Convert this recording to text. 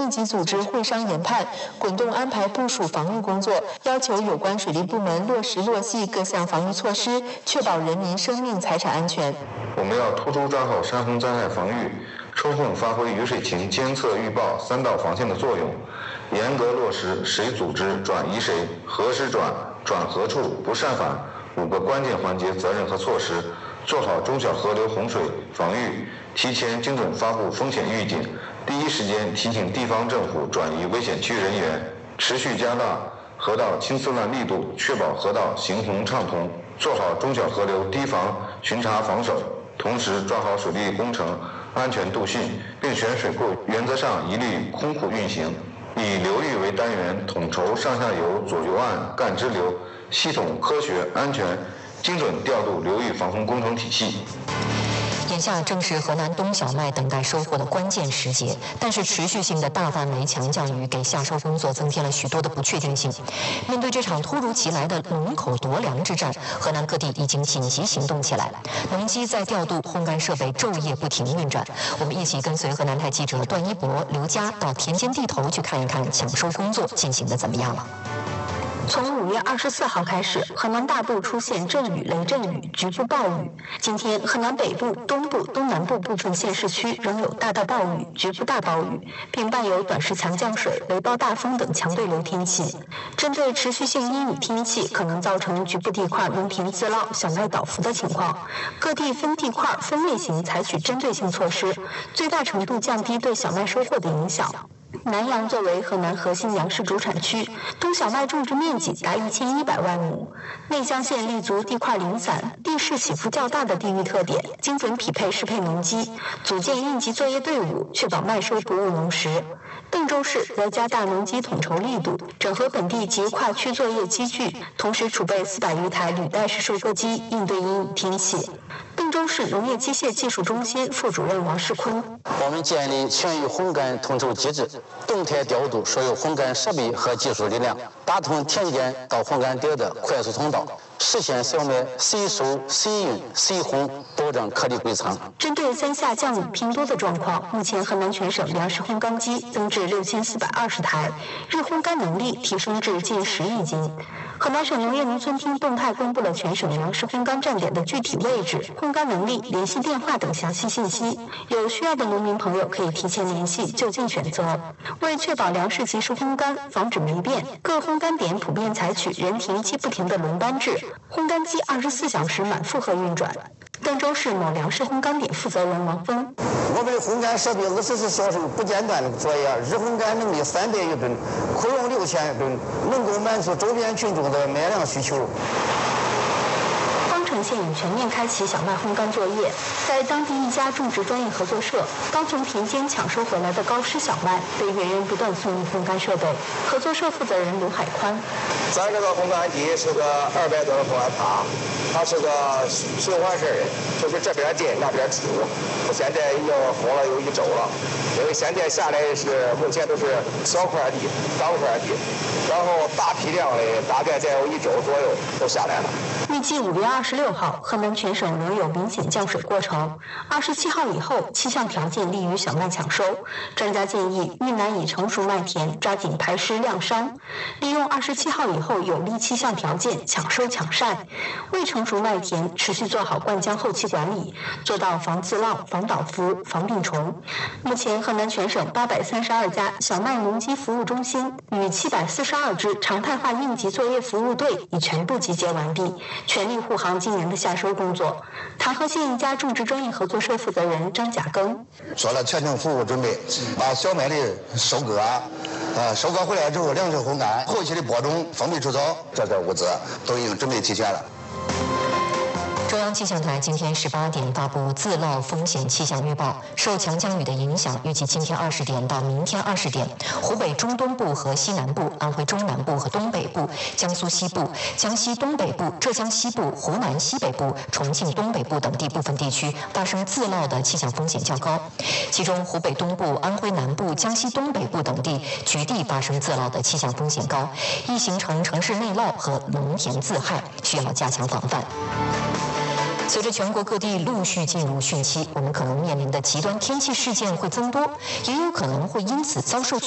集组织会商研判，滚动安排部署防御工作，要求有关水利部门落实落细各项防御措施，确保人民生命财产安全。 我们要突出抓好山洪灾害防御，充分发挥雨水情监测预报3道防线的作用，严格落实谁组织转移谁、何时转、转何处、不擅返5个关键环节责任和措施，做好中小河流洪水防御，提前精准发布风险预警，第一时间提醒地方政府转移危险区人员，持续加大河道清丝乱力度，确保河道行洪畅通，做好中小河流堤防巡查防守，同时抓好水利工程安全度汛，并选水库原则上一律空库运行，以流域为单元，统筹上下游、左右岸、干支流，系统、科学、安全、精准调度流域防洪工程体系。 眼下正是河南冬小麦等待收获的关键时节，但是持续性的大范围强降雨给夏收工作增添了许多的不确定性。面对这场突如其来的龙口夺粮之战，河南各地已经紧急行动起来，农机在调度，烘干设备昼夜不停运转。我们一起跟随河南台记者段一博、刘佳到田间地头去看一看抢收工作进行的怎么样了。 从5月24号开始，河南大部出现阵雨、雷阵雨、局部暴雨。今天，河南北部、东部、东南部部分县市区仍有大到暴雨、局部大暴雨，并伴有短时强降水、雷暴大风等强对流天气。针对持续性阴雨天气可能造成局部地块农田自涝、小麦倒伏的情况，各地分地块、分类型采取针对性措施，最大程度降低对小麦收获的影响。南阳作为河南核心粮食主产区，冬小麦种植面积达1100万亩。内江县立足地块零散、地势起伏较大的地域特点，精准匹配适配农机，组建应急作业队伍，确保麦收不误农时。邓州市则加大农机统筹力度，整合本地及跨区作业机具，同时储备400余台履带式收割机，应对阴雨天气。邓州市农业机械技术中心副主任王世坤： 我们建立全域烘干统筹机制，动态调度所有烘干设备和技术力量，打通田间到烘干点的快速通道，实现小麦随收随运随烘，保证颗粒归仓。 针对3夏降雨偏多的状况，目前河南全省粮食烘干机增至6420台，日烘干能力提升至近10亿斤。河南省农业农村厅动态公布了全省粮食烘干站点的具体位置、烘干能力、联系电话等详细信息。有需要的农民朋友可以提前联系，就近选择。为确保粮食及时烘干，防止霉变，各烘干点普遍采取人停机不停的轮班制，烘干机24小时满负荷运转。邓州市某粮食烘干点负责人王峰： 我们的烘干设备24小时不间断的作业，日烘干能力300余吨，可用6000吨，能够满足周边群众的麦粮需求。 丰城县已全面开启小麦烘干作业，在当地一家种植专业合作社，刚从田间抢收回来的高湿小麦被源源不断送入烘干设备。合作社负责人刘海宽： 咱这个烘干机是个200多的烘干塔，它是个循环式的，就是这边进那边出。现在已经烘了有1周了，因为现在下来是目前都是小块地、大块地，然后大批量的大概在有1周左右都下来了。 预计5月26号，河南全省仍有明显降水过程。27号以后，气象条件利于小麦抢收。专家建议，遇难已成熟麦田抓紧排湿晾伤，利用27号以后有利气象条件抢收抢晒。未成熟麦田持续做好灌浆后期管理，做到防自涝、防倒伏、防病虫。目前，河南全省832家小麦农机服务中心与742支常态化应急作业服务队已全部集结完毕，全力护航今年的夏收工作。唐河县一家种植专业合作社负责人张甲庚： 做了全程服务准备，把小麦的收割收割回来之后粮食烘干，后期的播种、封闭除草，这个物资都已经准备齐全了。 中央气象台今天18点发布自涝风险气象预报，受强降雨的影响，预计今天20点到明天20点，湖北中东部和西南部、安徽中南部和东北部、江苏西部、江西东北部、浙江西部、湖南西北部、重庆东北部等地部分地区发生自涝的气象风险较高，其中湖北东部、安徽南部、江西东北部等地局地发生自涝的气象风险高，易形成城市内涝和农田自害，需要加强防范。随着全国各地陆续进入汛期，我们可能面临的极端天气事件会增多，也有可能会因此遭受